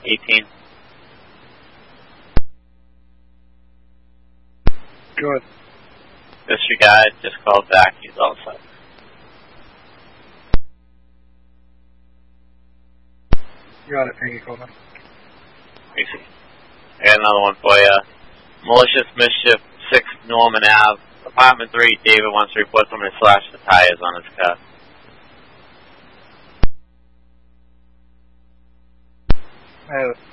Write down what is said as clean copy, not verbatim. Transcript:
18. Good. This your guy just called back. He's all set. Got it, Pinky Coleman. Easy. I got another one for you. Malicious Mischief, 6 Norman Ave. Apartment 3, David wants to report somebody slashed the tires on his car. I have it.